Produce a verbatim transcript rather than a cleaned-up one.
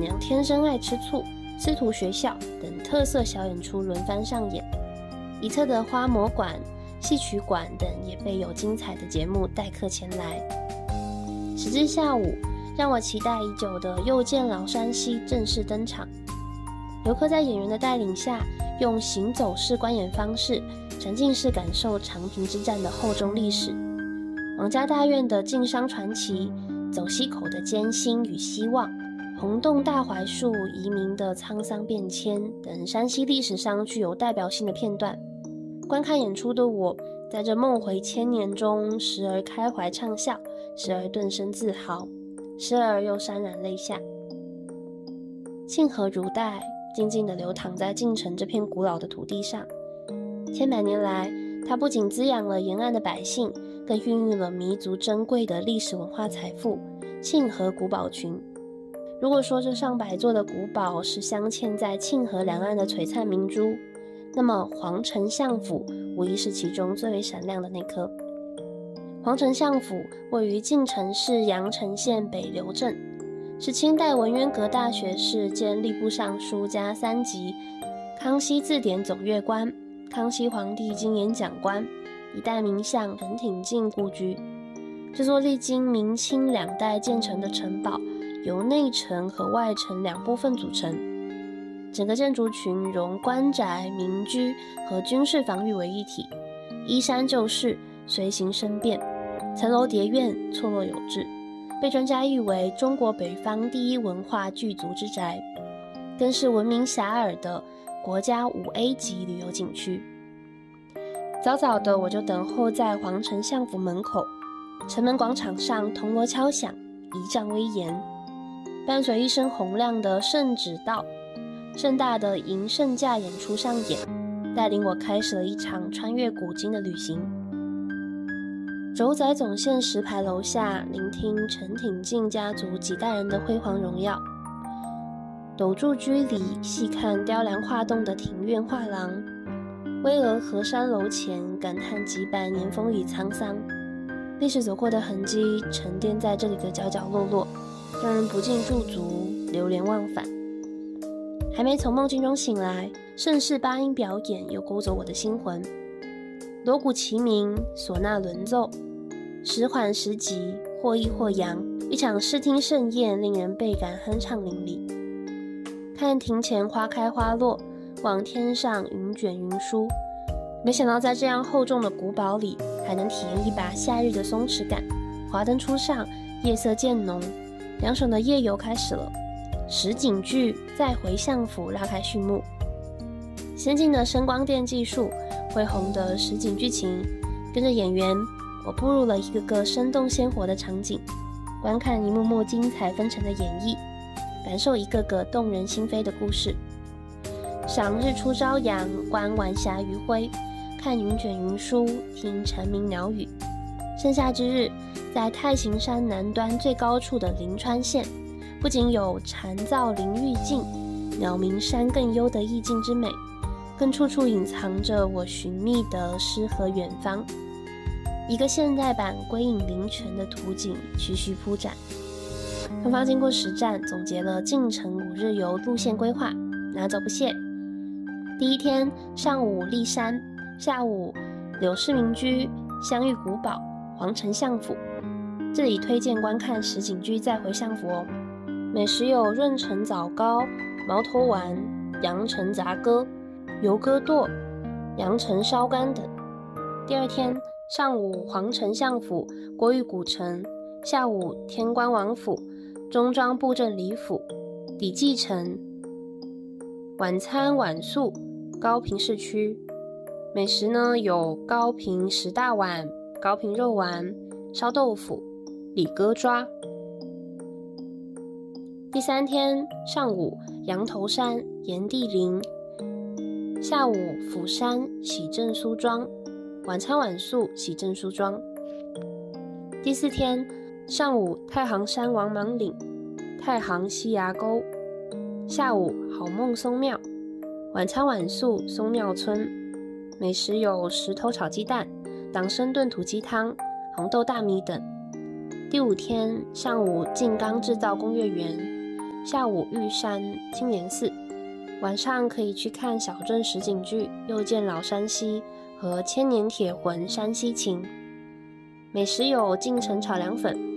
娘天生爱吃醋、司徒学校等特色小演出轮番上演。一侧的花魔馆、戏曲馆等也备有精彩的节目待客前来。时至下午，让我期待已久的又见老山西正式登场。游客在演员的带领下，用行走式观演方式，沉浸式感受长平之战的厚重历史。王家大院的晋商传奇、走西口的艰辛与希望、红洞大槐树移民的沧桑变迁等山西历史上具有代表性的片段。观看演出的我，在这梦回千年中，时而开怀畅笑，时而顿生自豪，时而又潸然泪下。沁河如带，静静地流淌在晋城这片古老的土地上。千百年来，它不仅滋养了沿岸的百姓，更孕育了弥足珍贵的历史文化财富——沁河古堡群。如果说这上百座的古堡是镶嵌在沁河两岸的璀璨明珠，那么皇城相府无疑是其中最为闪亮的那颗。皇城相府位于晋城市阳城县北流镇，是清代文渊阁大学士兼吏部尚书加三级康熙字典总阅官、康熙皇帝经研讲官、一代名相陈挺进故居。这座历经明清两代建成的城堡，由内城和外城两部分组成。整个建筑群融官宅、民居和军事防御为一体，依山就势，随形生变，层楼叠苑，错落有致，被专家誉为中国北方第一文化巨族之宅，更是闻名遐迩的国家五 A 级旅游景区。早早的我就等候在皇城相府门口，城门广场上铜锣敲响，仪仗威严，伴随一声洪亮的圣旨道，盛大的迎圣驾演出上演，带领我开始了一场穿越古今的旅行。轴仔总线石牌楼下，聆听陈挺进家族几代人的辉煌荣耀；斗柱居里，细看雕梁画栋的庭院画廊；巍峨河山楼前，感叹几百年风雨沧桑。历史走过的痕迹沉淀在这里的角角落落，让人不禁驻足，流连忘返。还没从梦境中醒来，盛世八音表演又勾走我的心魂。锣鼓齐鸣，唢呐轮奏，时缓时急，或抑或扬，一场视听盛宴，令人倍感酣畅淋漓。看庭前花开花落，望天上云卷云舒，没想到在这样厚重的古堡里，还能体验一把夏日的松弛感。华灯初上，夜色渐浓，凉爽的夜游开始了。实景剧再回相府拉开序幕，先进的声光电技术，恢宏的实景剧情，跟着演员，我步入了一个个生动鲜活的场景，观看一幕幕精彩纷呈的演绎，感受一个个动人心扉的故事。赏日出朝阳，观晚霞余晖，看云卷云舒，听蝉鸣鸟语。盛夏之日，在太行山南端最高处的临川县，不仅有蝉噪林愈静，鸟鸣山更幽的意境之美，更处处隐藏着我寻觅的诗和远方。一个现代版归隐灵泉的图景徐徐铺展。通方经过实战，总结了晋城五日游路线规划，拿走不谢。第一天上午骊山，下午柳氏民居、香玉古堡、皇城相府。这里推荐观看实景剧再回相府哦。美食有润城枣糕、毛头丸、阳城杂鸽、油鸽剁、阳城烧干等。第二天上午皇城相府、国语古城，下午天官王府、中庄布政里府、李继城。晚餐晚宿高平市区，美食呢有高平十大碗、高平肉丸、烧豆腐、李哥抓。第三天上午羊头山、炎帝陵，下午釜山、喜正苏庄，晚餐晚宿喜正苏庄。第四天上午太行山王莽岭、太行西崖沟，下午好梦松庙，晚餐晚宿松庙村。美食有石头炒鸡蛋、党参炖土鸡汤、红豆大米等。第五天上午静冈制造工业园， 下午玉山青莲寺，晚上可以去看小镇实景剧《又见老山西》和《千年铁魂山西情》。美食有晋城炒凉粉、